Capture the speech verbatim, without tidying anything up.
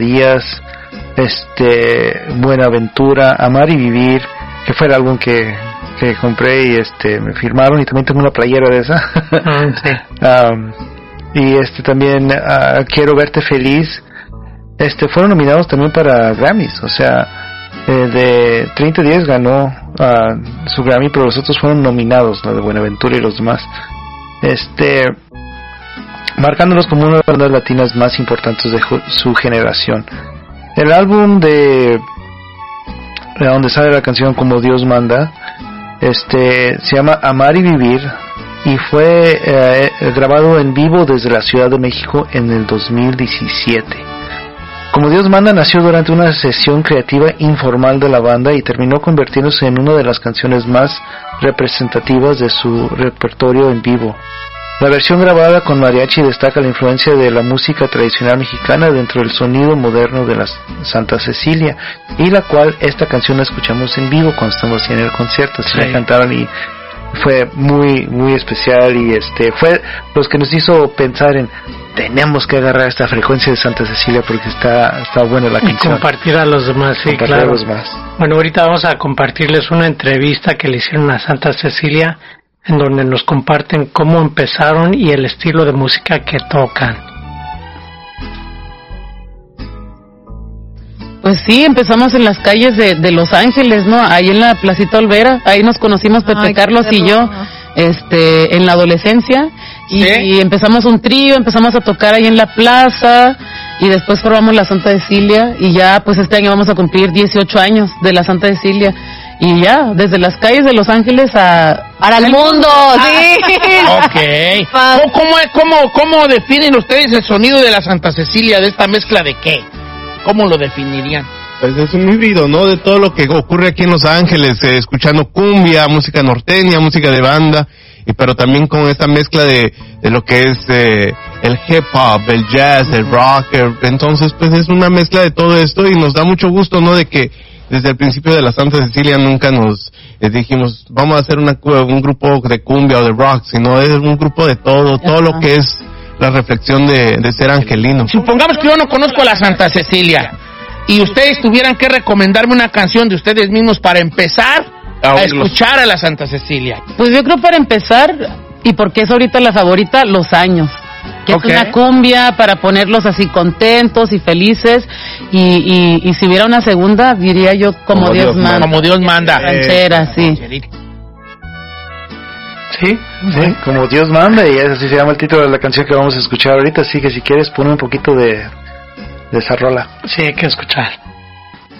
Díaz, este, Buenaventura, Amar y Vivir, que fue el álbum que, que compré y este me firmaron, y también tengo una playera de esa. Mm, sí. um, y este también uh, Quiero Verte Feliz, este fueron nominados también para Grammys, o sea, eh, de treinta diez ganó uh, su Grammy, pero los otros fueron nominados, la de Buenaventura y los demás, este marcándolos como una de las bandas latinas más importantes de ju- su generación. El álbum de, de donde sale la canción Como Dios Manda, este se llama Amar y Vivir, y fue eh, grabado en vivo desde la Ciudad de México en el dos mil diecisiete. Como Dios Manda nació durante una sesión creativa informal de la banda y terminó convirtiéndose en una de las canciones más representativas de su repertorio en vivo. La versión grabada con mariachi destaca la influencia de la música tradicional mexicana dentro del sonido moderno de la Santa Cecilia, y la cual esta canción la escuchamos en vivo cuando estamos en el concierto, se sí. la cantaron y fue muy muy especial, y este fue los que nos hizo pensar en tenemos que agarrar esta frecuencia de Santa Cecilia porque está está buena la canción. Y compartir a los demás, sí, compartir claro. A los demás. Bueno, ahorita vamos a compartirles una entrevista que le hicieron a Santa Cecilia, en donde nos comparten cómo empezaron y el estilo de música que tocan. Pues sí, empezamos en las calles de, de Los Ángeles, ¿no? Ahí en la Placita Olvera, ahí nos conocimos Pepe Ay, Carlos y yo, este, en la adolescencia, y, ¿sí? y empezamos un trío, empezamos a tocar ahí en la plaza, y después formamos la Santa Cecilia, y ya, pues este año vamos a cumplir dieciocho años de la Santa Cecilia. Y ya, desde las calles de Los Ángeles a... ¡Para el mundo! ¡Sí! Ok. ¿Cómo, cómo, cómo, ¿Cómo definen ustedes el sonido de la Santa Cecilia? ¿De esta mezcla de qué? ¿Cómo lo definirían? Pues es un híbrido, ¿no? De todo lo que ocurre aquí en Los Ángeles, eh, escuchando cumbia, música norteña, música de banda, y pero también con esta mezcla de, de lo que es eh, el hip hop, el jazz, el rock. El, entonces, pues es una mezcla de todo esto, y nos da mucho gusto, ¿no? De que desde el principio de la Santa Cecilia nunca nos eh, dijimos, vamos a hacer una, un grupo de cumbia o de rock, sino es un grupo de todo, todo lo que es la reflexión de, de ser angelino. Supongamos que yo no conozco a la Santa Cecilia y ustedes tuvieran que recomendarme una canción de ustedes mismos para empezar a, a escuchar a la Santa Cecilia. Pues yo creo para empezar, y porque es ahorita la favorita, Los Años. Que okay. es una cumbia para ponerlos así contentos y felices, y, y, y si hubiera una segunda, diría yo Como, como Dios, Dios manda. Como Dios manda. Ranchera, sí. Sí, sí, Como Dios manda, y así se llama el título de la canción que vamos a escuchar ahorita, así que si quieres pon un poquito de, de esa rola. Sí, hay que escuchar.